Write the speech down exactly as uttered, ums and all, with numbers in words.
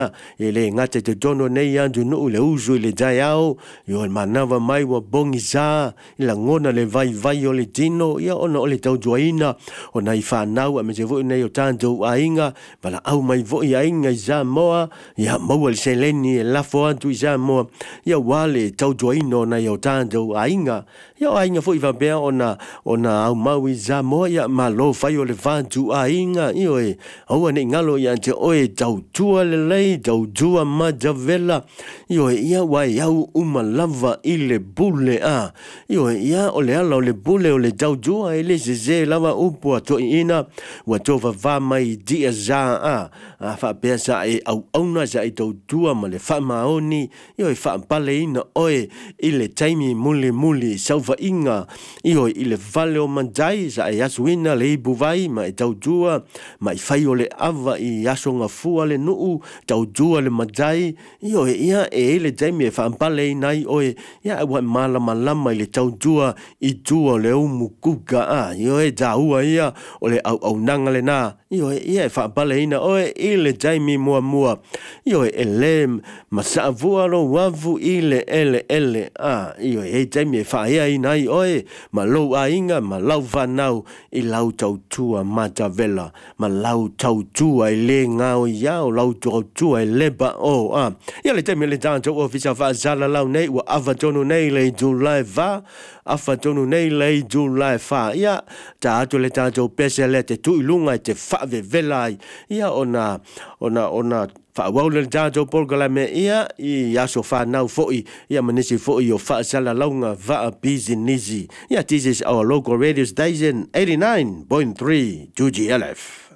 ele ngate te tono nei andu no le uso le jaiao yo manava mai wa bongi za ila ngona le vai vai o le tino ia ona o le tau joina ona i whanau a me se voi nei o tanto ainga vala au mai voi ainga i za moa ia maua le seleni e lafo antu i za moa ia wale tau joina ona i o tanto ainga ia ainga foi va bea ona ona au mau i za moa ia malo fai o le vantu ainga io e au ane ngalo ia te oe tau tua le lei tau tua majavela io e ia wai au uma lava i le bule a io e ia o le ala o le bule o le tau tua e le se se lava upo a to ina wa tova va mai dia za a a fa pesa e au auna sa i tau tua ma le fa maoni io e fa pale ina oe i le taimi muli muli saufa inga io i le vale o manjai sa e asuina le ibu vai ma e tau tua ma i fai o le ava i aso nga fua le nuu tau tua le manjai io e ia e le taimi e fa pale ina i oe ia e wa mala malama i le tau tua i tua le umu kuka a io e taua ia o le au au nanga le na io e ia e fa pale ina oe i le taimi mua mua io e le masa vua lo wavu i le ele ele a io e taimi e fa ia ina i oe ma lo a inga ma lau vanau i lau tau tua mata vela ma lau tau tua i le ngao iao lau tau tua i leba o a ia le taimi le tanto o fisa fa zala lau nei wa ava tonu nei le July va afa tonu nei le July fa ia ta atu le tanto pese le te tu ilunga te fa ve vela ia ona ona ona fa wale tanto polgala me ia i aso fa nau foi ia manisi foi o fa sala launga va a busy nizi ia this is our local radio station eighty-nine point three G G L F.